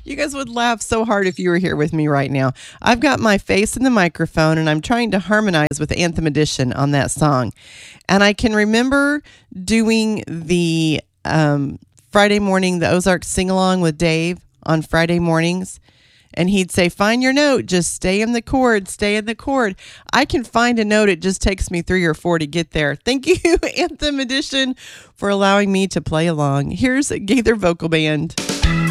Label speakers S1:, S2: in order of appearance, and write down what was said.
S1: You guys would laugh so hard if you were here with me right now. I've got my face in the microphone and I'm trying to harmonize with Anthem Edition on that song. And I can remember doing the Friday morning, the Ozark sing-along with Dave on Friday mornings. And he'd say, find your note, just stay in the chord, stay in the chord. I can find a note. It just takes me 3 or 4 to get there. Thank you, Anthem Edition, for allowing me to play along. Here's Gaither Vocal Band.